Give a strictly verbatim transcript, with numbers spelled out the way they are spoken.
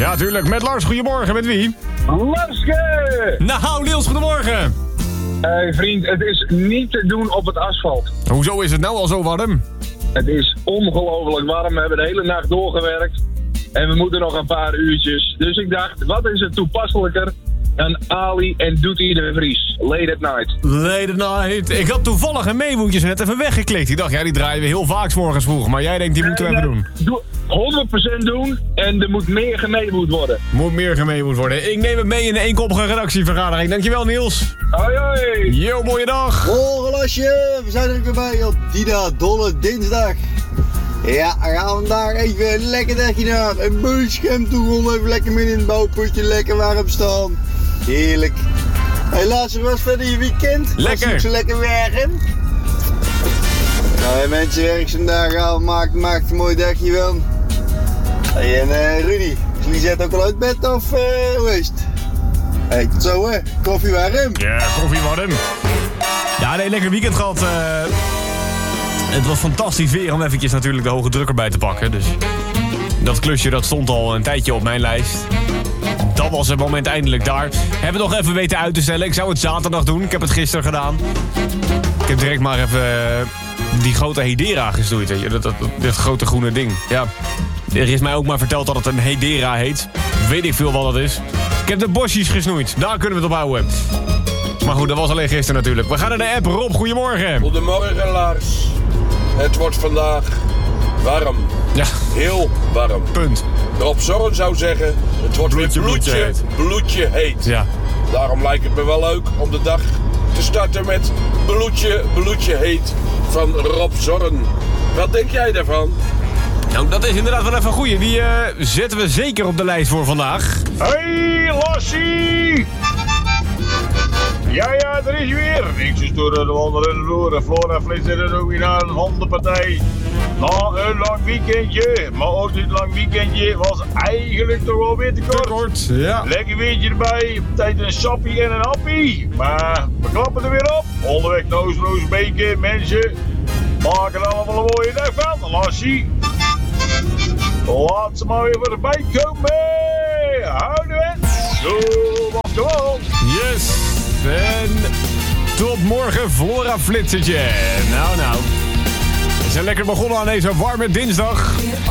Ja, tuurlijk. Met Lars, goedemorgen. Met wie? Larske! Nou, Niels, goedemorgen. Hé hey, vriend, het is niet te doen op het asfalt. Hoezo is het nou al zo warm? Het is ongelooflijk warm. We hebben de hele nacht doorgewerkt. En we moeten nog een paar uurtjes. Dus ik dacht, wat is het toepasselijker dan Ali en Doetie de Vries? Late at night. Late at night. Ik had toevallig een meemoedjes net even weggeklikt. Ik dacht, ja, die draaien we heel vaak 's morgens vroeg. Maar jij denkt, die moeten we even doen. Doe honderd procent doen en er moet meer gemeemoed worden. Moet meer gemeemoed worden. Ik neem het mee in de eenkoppige redactievergadering. Dankjewel, Niels. Hoi hoi. Yo, mooie dag. Morgen Lasje, we zijn er weer bij op Dida Dolle Dinsdag. Ja, we gaan vandaag even lekker dagje naar een buurtschem toe. Gewoon even lekker midden in het bouwputje, lekker warm staan. Heerlijk. Helaas, er was verder je weekend. Lekker. Was zo lekker werken. Nou, mensen, werk vandaag al, maakt, maakt een mooi dagje wel. Hey, en uh, Rudy, is Lisette ook al uit bed of uh, hoe is het? Hey, tot zo hè, koffie warm. Ja, koffie warm. Ja, nee, lekker weekend gehad. Uh, het was fantastisch weer om eventjes natuurlijk de hoge druk erbij te pakken. Dus dat klusje dat stond al een tijdje op mijn lijst. Dat was het moment eindelijk daar. Hebben we nog even weten uit te stellen. Ik zou het zaterdag doen. Ik heb het gisteren gedaan. Ik heb direct maar even uh, die grote Hedera gestoeid. Weet je? Dat, dat, dat, dat grote groene ding. Ja. Er is mij ook maar verteld dat het een Hedera heet. Weet ik veel wat dat is. Ik heb de bosjes gesnoeid. Daar kunnen we het op houden. Maar goed, dat was alleen gisteren natuurlijk. We gaan naar de app. Rob, goedemorgen. Goedemorgen Lars. Het wordt vandaag warm. Ja. Heel warm. Punt. Rob Zorn zou zeggen, het wordt Bloedje, weer bloedje, bloedje bloedje heet. heet. Ja. Daarom lijkt het me wel leuk om de dag te starten met bloedje, bloedje heet van Rob Zorn. Wat denk jij daarvan? Nou, dat is inderdaad wel even een goeie. Die uh, zetten we zeker op de lijst voor vandaag. Hey, Lassie! Ja, ja, er is weer. Niks is door de wandelen en de vloer. Flora flitst er ook weer naar een hondenpartij. Na een lang weekendje, maar ook dit lang weekendje was eigenlijk toch wel weer te kort. Te kort, ja. Lekker weertje erbij, op tijd een sappie en een appie. Maar we klappen er weer op. Onderweg naar Oost-Roosbeke, mensen. Maken er allemaal een mooie dag van. Lassie. Laat ze maar weer voorbij komen. Houden we. Zo, was gewoon. Yes. En tot morgen, Flora Flitsertje. Nou, nou. We zijn lekker begonnen aan deze warme dinsdag.